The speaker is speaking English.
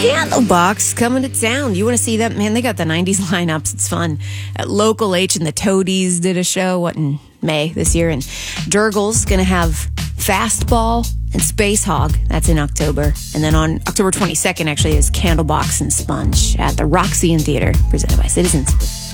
Candlebox coming to town. You want to see that? Man, they got the 90s lineups. It's fun. Local H and the Toadies did a show, in May this year. And Durgle's going to have Fastball and Space Hog. That's in October. And then on October 22nd, actually, is Candlebox and Sponge at the Roxy Theater, presented by Citizens.